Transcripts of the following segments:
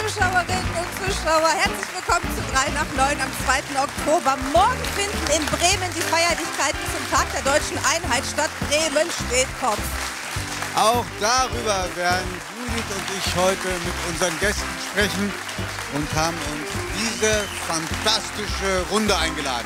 Zuschauerinnen und Zuschauer, herzlich willkommen zu 3 nach 9 am 2. Oktober. Morgen finden in Bremen die Feierlichkeiten zum Tag der Deutschen Einheit statt. Bremen steht Kopf. Auch darüber werden Judith und ich heute mit unseren Gästen sprechen und haben uns diese fantastische Runde eingeladen.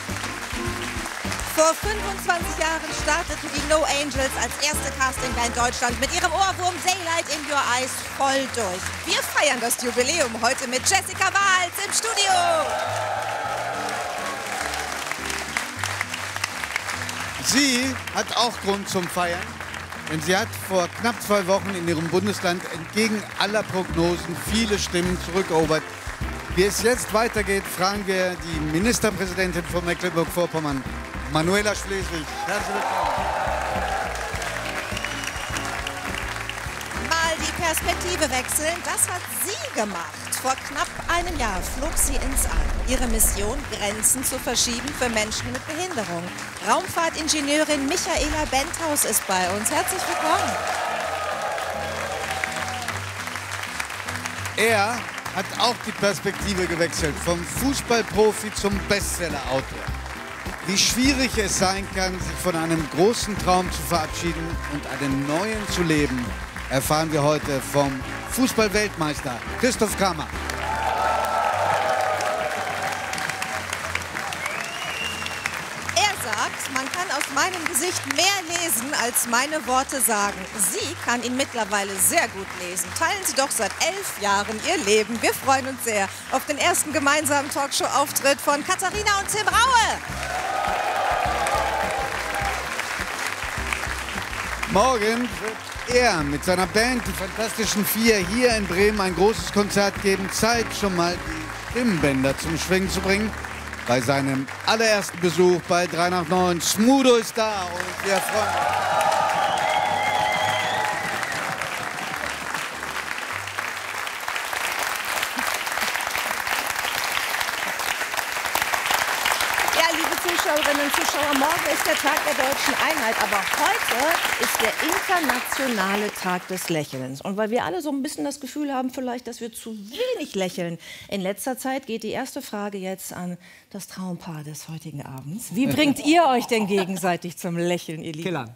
Vor 25 Jahren starteten die No Angels als erste Castingband Deutschland mit ihrem Ohrwurm Daylight in Your Eyes voll durch. Wir feiern das Jubiläum heute mit Jessica Wahls im Studio. Sie hat auch Grund zum Feiern, denn sie hat vor knapp 2 Wochen in ihrem Bundesland entgegen aller Prognosen viele Stimmen zurückerobert. Wie es jetzt weitergeht, fragen wir die Ministerpräsidentin von Mecklenburg-Vorpommern, Manuela Schwesig. Herzlich willkommen. Mal die Perspektive wechseln, das hat sie gemacht. Vor knapp einem Jahr flog sie ins All. Ihre Mission, Grenzen zu verschieben für Menschen mit Behinderung. Raumfahrtingenieurin Michaela Benthaus ist bei uns. Herzlich willkommen. Er hat auch die Perspektive gewechselt, vom Fußballprofi zum Bestseller-Autor. Wie schwierig es sein kann, sich von einem großen Traum zu verabschieden und einen neuen zu leben, erfahren wir heute vom Fußball-Weltmeister Christoph Kramer. Er sagt, man kann aus meinem Gesicht mehr lesen, als meine Worte sagen. Sie kann ihn mittlerweile sehr gut lesen. Teilen Sie doch seit 11 Jahren Ihr Leben. Wir freuen uns sehr auf den ersten gemeinsamen Talkshow-Auftritt von Katharina und Tim Raue. Morgen wird er mit seiner Band, die Fantastischen Vier, hier in Bremen ein großes Konzert geben. Zeit, schon mal die Stimmbänder zum Schwingen zu bringen. Bei seinem allerersten Besuch bei 3 nach 9. Smudo ist da und wir freuen uns. Zuschauerinnen und Zuschauer, morgen ist der Tag der Deutschen Einheit, aber heute ist der internationale Tag des Lächelns. Und weil wir alle so ein bisschen das Gefühl haben vielleicht, dass wir zu wenig lächeln in letzter Zeit, geht die erste Frage jetzt an das Traumpaar des heutigen Abends. Wie bringt ihr euch denn gegenseitig zum Lächeln, ihr Lieben? Killern.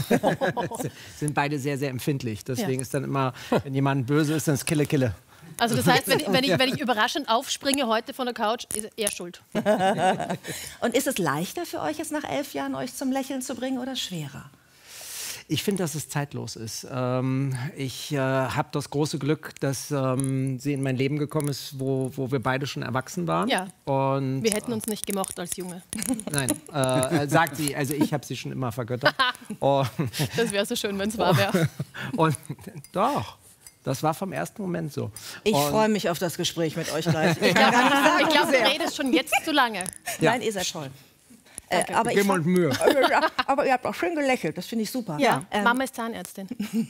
Sind beide sehr, sehr empfindlich. Deswegen ist dann immer, wenn jemand böse ist, dann ist Kille, Kille. Also das heißt, wenn ich überraschend aufspringe heute von der Couch, ist er schuld. Und ist es leichter für euch, jetzt nach 11 Jahren euch zum Lächeln zu bringen oder schwerer? Ich finde, dass es zeitlos ist. Ich habe das große Glück, dass sie in mein Leben gekommen ist, wo wir beide schon erwachsen waren. Ja, und, wir hätten uns nicht gemocht als Junge. Nein, sagt sie. Also ich habe sie schon immer vergöttert. Das wäre so schön, wenn es wahr wäre. Und doch. Das war vom ersten Moment so. Ich freue mich auf das Gespräch mit euch gleich. Ich glaube, du redest schon jetzt zu lange. Ja. Nein, ihr seid toll. Aber geben uns Mühe. Aber ihr habt auch schön gelächelt, das finde ich super. Ja, Mama ist Zahnärztin.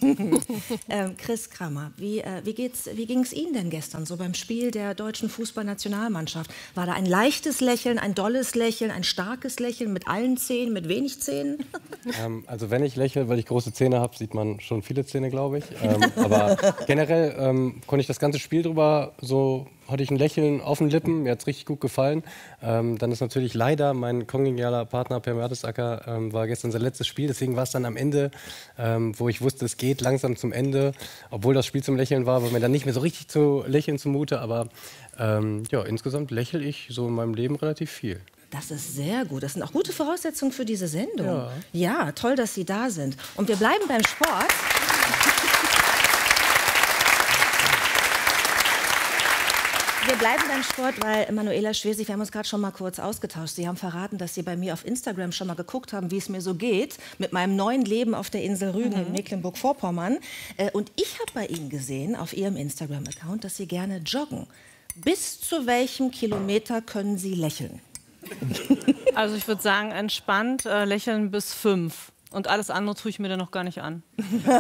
Chris Kramer, wie ging es Ihnen denn gestern so beim Spiel der deutschen Fußballnationalmannschaft? War da ein leichtes Lächeln, ein dolles Lächeln, ein starkes Lächeln mit allen Zähnen, mit wenig Zähnen? Also wenn ich lächle, weil ich große Zähne habe, sieht man schon viele Zähne, glaube ich. Aber generell konnte ich das ganze Spiel drüber so... hatte ich ein Lächeln auf den Lippen, mir hat es richtig gut gefallen. Dann ist natürlich leider mein kongenialer Partner Per Mertesacker war gestern sein letztes Spiel, deswegen war es dann am Ende, wo ich wusste, es geht langsam zum Ende, obwohl das Spiel zum Lächeln war mir dann nicht mehr so richtig zu lächeln zumute, aber ja, insgesamt lächle ich so in meinem Leben relativ viel. Das ist sehr gut. Das sind auch gute Voraussetzungen für diese Sendung. Ja, toll, dass Sie da sind. Und wir bleiben beim Sport. Wir bleiben beim Sport, weil Manuela Schwesig, wir haben uns gerade schon mal kurz ausgetauscht. Sie haben verraten, dass Sie bei mir auf Instagram schon mal geguckt haben, wie es mir so geht mit meinem neuen Leben auf der Insel Rügen in Mecklenburg-Vorpommern. Und ich habe bei Ihnen gesehen, auf Ihrem Instagram-Account, dass Sie gerne joggen. Bis zu welchem Kilometer können Sie lächeln? Also ich würde sagen, entspannt lächeln bis 5. Und alles andere tue ich mir dann noch gar nicht an.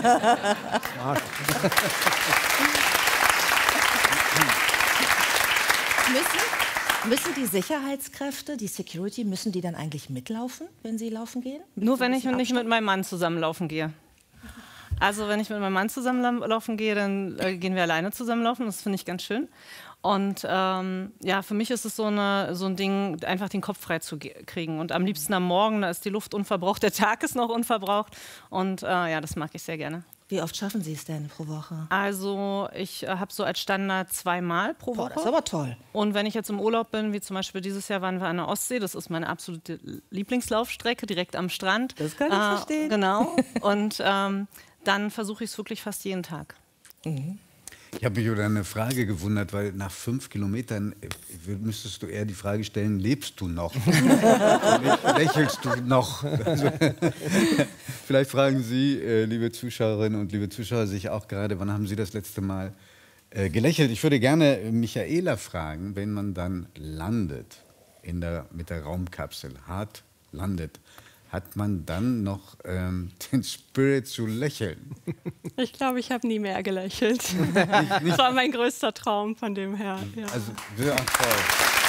Müssen die Sicherheitskräfte, die Security, müssen die dann eigentlich mitlaufen, wenn Sie laufen gehen? Nur wenn ich nicht mit meinem Mann zusammenlaufen gehe. Also wenn ich mit meinem Mann zusammenlaufen gehe, dann gehen wir alleine zusammenlaufen. Das finde ich ganz schön. Und ja, für mich ist es so ein Ding, einfach den Kopf frei zu kriegen. Und am liebsten am Morgen, da ist die Luft unverbraucht, der Tag ist noch unverbraucht. Und ja, das mag ich sehr gerne. Wie oft schaffen Sie es denn pro Woche? Also ich habe so als Standard 2-mal pro Woche. Das ist aber toll. Und wenn ich jetzt im Urlaub bin, wie zum Beispiel dieses Jahr waren wir an der Ostsee, das ist meine absolute Lieblingslaufstrecke, direkt am Strand. Das kann ich verstehen. Genau. Und dann versuche ich es wirklich fast jeden Tag. Ich habe mich über eine Frage gewundert, weil nach 5 Kilometern müsstest du eher die Frage stellen, lebst du noch? Nicht, lächelst du noch? Also, vielleicht fragen Sie, liebe Zuschauerinnen und liebe Zuschauer, sich auch gerade, wann haben Sie das letzte Mal gelächelt? Ich würde gerne Michaela fragen, wenn man dann landet mit der Raumkapsel, hart landet, hat man dann noch den Spirit zu lächeln? Ich glaube, ich habe nie mehr gelächelt. Das war mein größter Traum von dem her. Ja. Also, sehr toll.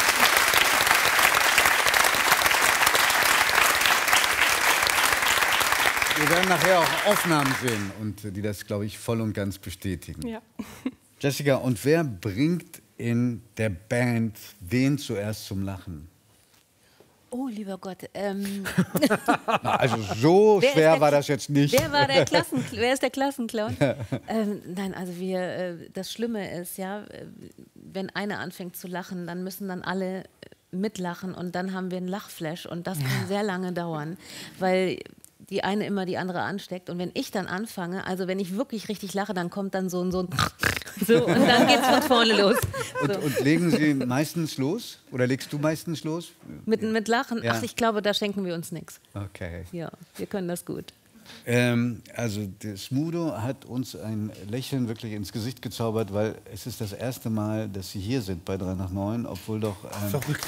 Wir werden nachher auch Aufnahmen sehen, und die das, glaube ich, voll und ganz bestätigen. Ja. Jessica, und wer bringt in der Band wen zuerst zum Lachen? Oh, lieber Gott. Na, also so schwer war das jetzt nicht. Wer ist der Klassenclown? Nein, also das Schlimme ist, ja, wenn einer anfängt zu lachen, dann müssen dann alle mitlachen und dann haben wir einen Lachflash und das kann sehr lange dauern, weil die eine immer die andere ansteckt. Und wenn ich dann anfange, also wenn ich wirklich richtig lache, dann kommt dann so und dann geht's von vorne los. Und legen Sie meistens los? Oder legst du meistens los? Mit Lachen? Ja. Ach, ich glaube, da schenken wir uns nichts. Okay. Ja, wir können das gut. Also der Smudo hat uns ein Lächeln wirklich ins Gesicht gezaubert, weil es ist das erste Mal, dass Sie hier sind bei 3 nach 9, obwohl doch... Verrückt.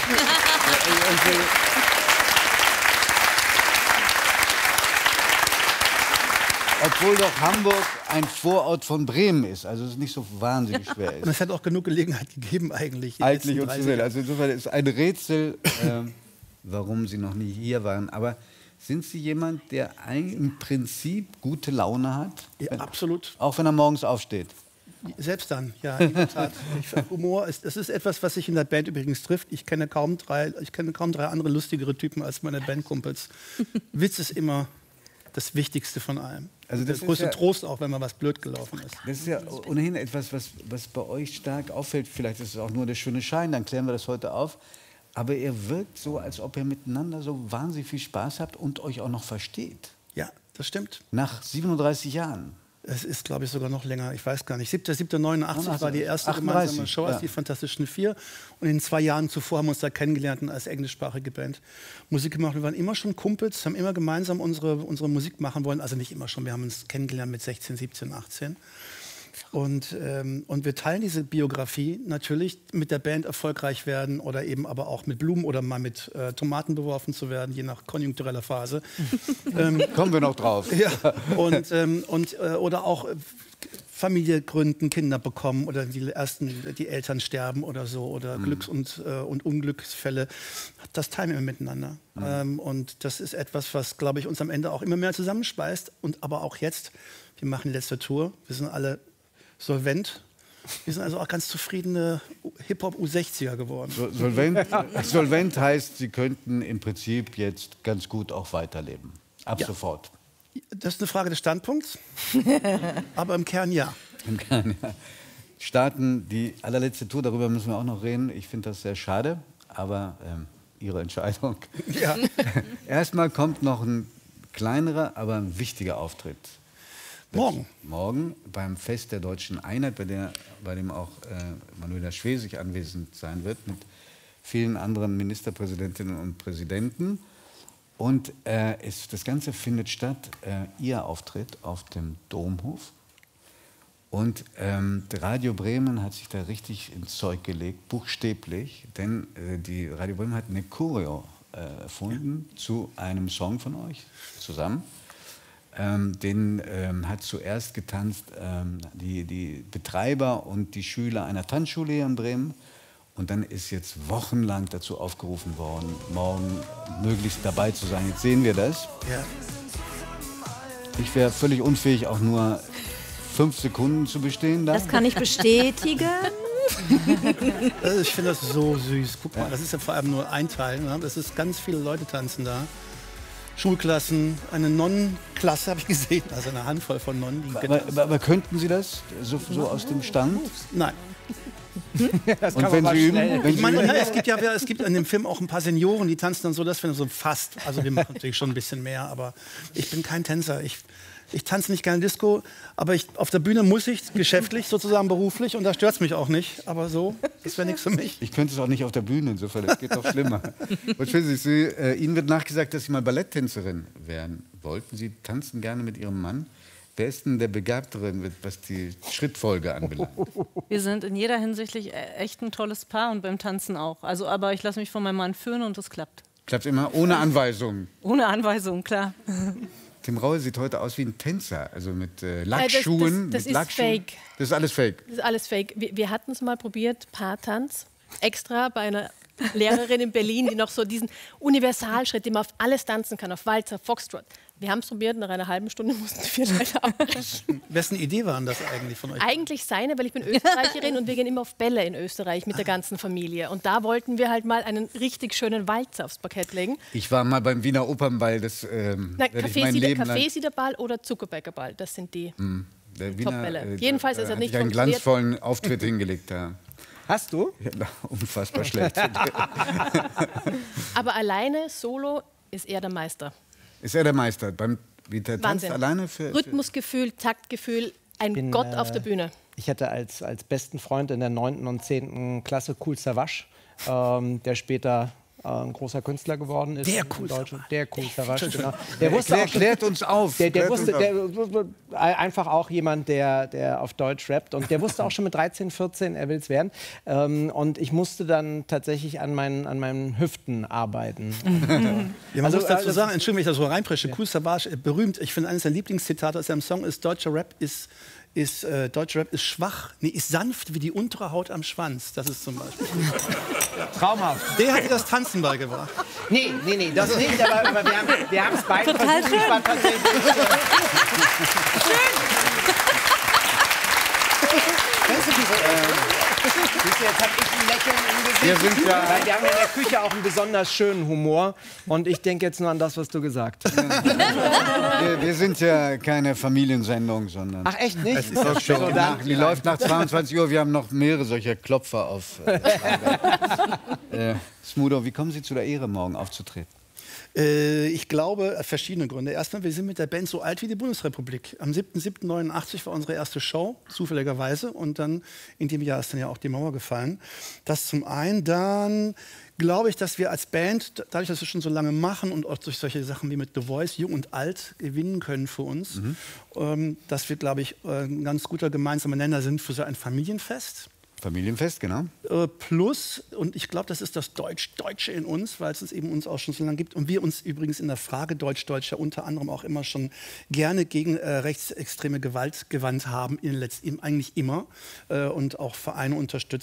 Obwohl doch Hamburg ein Vorort von Bremen ist, also es ist nicht so wahnsinnig schwer ist. Und es hat auch genug Gelegenheit gegeben eigentlich. Eigentlich und zu sehen. Also insofern ist ein Rätsel, warum Sie noch nie hier waren. Aber sind Sie jemand, der im Prinzip gute Laune hat? Ja, absolut. Auch wenn er morgens aufsteht? Selbst dann, ja, in der Tat. Humor ist etwas, was sich in der Band übrigens trifft. Ich kenne kaum drei andere lustigere Typen als meine Bandkumpels. Witz ist immer das Wichtigste von allem. Also das größte Trost auch, wenn mal was blöd gelaufen ist. Das ist ja ohnehin etwas, was bei euch stark auffällt. Vielleicht ist es auch nur der schöne Schein, dann klären wir das heute auf. Aber ihr wirkt so, als ob ihr miteinander so wahnsinnig viel Spaß habt und euch auch noch versteht. Ja, das stimmt. Nach 37 Jahren. Es ist, glaube ich, sogar noch länger. Ich weiß gar nicht. 7.7.89 war die erste 38, gemeinsame Show als die Fantastischen Vier. Und in 2 Jahren zuvor haben wir uns da kennengelernt als englischsprachige Band Musik gemacht. Wir waren immer schon Kumpels, haben immer gemeinsam unsere Musik machen wollen. Also nicht immer schon, wir haben uns kennengelernt mit 16, 17, 18. Und wir teilen diese Biografie natürlich mit der Band erfolgreich werden oder eben aber auch mit Blumen oder mal mit Tomaten beworfen zu werden, je nach konjunktureller Phase. Kommen wir noch drauf. Ja, oder auch Familie gründen, Kinder bekommen oder die Eltern sterben oder so oder Glücks- und Unglücksfälle. Das teilen wir miteinander. Und das ist etwas, was, glaube ich, uns am Ende auch immer mehr zusammenschweißt. Und aber auch jetzt, wir machen die letzte Tour, wir sind alle solvent. Wir sind also auch ganz zufriedene Hip-Hop-U60er geworden. Solvent heißt, Sie könnten im Prinzip jetzt ganz gut auch weiterleben. Ab sofort. Das ist eine Frage des Standpunkts, aber im Kern ja. Im Kern ja. Starten die allerletzte Tour, darüber müssen wir auch noch reden. Ich finde das sehr schade, aber Ihre Entscheidung. Ja. Erstmal kommt noch ein kleinerer, aber ein wichtiger Auftritt. Morgen beim Fest der Deutschen Einheit, bei dem auch Manuela Schwesig anwesend sein wird, mit vielen anderen Ministerpräsidentinnen und Präsidenten. Und das Ganze findet statt, Ihr Auftritt auf dem Domhof. Und Radio Bremen hat sich da richtig ins Zeug gelegt, buchstäblich, denn die Radio Bremen hat eine Choreo erfunden zu einem Song von euch zusammen. Den hat zuerst getanzt die Betreiber und die Schüler einer Tanzschule hier in Bremen. Und dann ist jetzt wochenlang dazu aufgerufen worden, morgen möglichst dabei zu sein. Jetzt sehen wir das. Ja. Ich wäre völlig unfähig, auch nur 5 Sekunden zu bestehen. Das kann ich bestätigen. Also ich finde das so süß. Guck mal, das ist ja vor allem nur ein Teil. Ne? Das ist ganz viele Leute tanzen da. Schulklassen, eine Nonnenklasse habe ich gesehen, also eine Handvoll von Nonnen. Die aber könnten Sie das so aus dem Stand? Nein. Das und wenn Sie üben? Ich meine, es gibt in dem Film auch ein paar Senioren, die tanzen dann so, das finde ich so fast. Also wir machen natürlich schon ein bisschen mehr, aber ich bin kein Tänzer. Ich tanze nicht gerne Disco, aber auf der Bühne muss ich geschäftlich, sozusagen beruflich, und da stört es mich auch nicht. Aber so, das wäre nichts für mich. Ich könnte es auch nicht auf der Bühne, insofern, es geht doch schlimmer. Und Ihnen wird nachgesagt, dass Sie mal Balletttänzerin werden wollten. Sie tanzen gerne mit Ihrem Mann. Wer ist denn der Begabtere, was die Schrittfolge anbelangt? Wir sind in jeder Hinsicht echt ein tolles Paar und beim Tanzen auch. Also, aber ich lasse mich von meinem Mann führen und das klappt. Klappt immer ohne Anweisung? Ohne Anweisung, klar. Tim Raue sieht heute aus wie ein Tänzer, also mit Lackschuhen. Das ist fake. Das ist alles fake? Das ist alles fake. Wir hatten es mal probiert, Paartanz, extra bei einer Lehrerin in Berlin, die noch so diesen Universalschritt, den man auf alles tanzen kann, auf Walzer, Foxtrot. Wir haben es probiert, nach einer halben Stunde mussten wir leider abbrechen. Wessen Idee waren das eigentlich von euch? Eigentlich seine, weil ich bin Österreicherin und wir gehen immer auf Bälle in Österreich mit der ganzen Familie. Und da wollten wir halt mal einen richtig schönen Walzer aufs Parkett legen. Ich war mal beim Wiener Opernball, das Kaffeesiederball oder Zuckerbäckerball, das sind die Top-Bälle. Jedenfalls ist er nicht einen glanzvollen Auftritt hingelegt. Ja. Hast du? Ja, unfassbar schlecht. Aber alleine, solo, ist er der Meister. Ist er der Meister? Der tanzt alleine für Rhythmusgefühl, Taktgefühl, ein Gott auf der Bühne. Ich hatte als besten Freund in der 9. und 10. Klasse Kool Savas, der später ein großer Künstler geworden ist. Der Kool Savas, genau. Der wusste klärt uns auf. Der wusste einfach auch jemand, der auf Deutsch rappt. Und der wusste auch schon mit 13, 14, er will es werden. Und ich musste dann tatsächlich an meinen Hüften arbeiten. Ja, man muss dazu sagen, Entschuldigung, wenn ich da so reinpresche, Kool Savas, berühmt, ich finde, eines der Lieblingszitate aus seinem Song ist, deutscher Rap ist schwach, ist sanft wie die untere Haut am Schwanz. Das ist zum Beispiel. Traumhaft. Der hat dir das Tanzen beigebracht. Nee, das nicht, aber wir haben es beide Total versucht. Ich war tatsächlich, jetzt habe ich ein Lächeln im Gesicht. Weil wir haben ja in der Küche auch einen besonders schönen Humor. Und ich denke jetzt nur an das, was du gesagt hast. Wir sind ja keine Familiensendung, sondern... Ach, echt nicht? Es ist auch schon die läuft nach 22 Uhr. Wir haben noch mehrere solcher Klopfer auf. Smudo, wie kommen Sie zu der Ehre, morgen aufzutreten? Ich glaube, verschiedene Gründe. Erstmal, wir sind mit der Band so alt wie die Bundesrepublik. Am 7.7.89 war unsere erste Show, zufälligerweise. Und dann in dem Jahr ist dann ja auch die Mauer gefallen. Das zum einen. Dann glaube ich, dass wir als Band, dadurch, dass wir schon so lange machen und auch durch solche Sachen wie mit The Voice, jung und alt, gewinnen können für uns, dass wir, glaube ich, ein ganz guter gemeinsamer Nenner sind für so ein Familienfest. Familienfest, genau. Plus, und ich glaube, das ist das Deutsche in uns, weil es eben uns auch schon so lange gibt. Und wir uns übrigens in der Frage Deutsch-Deutsch ja unter anderem auch immer schon gerne gegen rechtsextreme Gewalt gewandt haben, eigentlich immer. Und auch Vereine unterstützt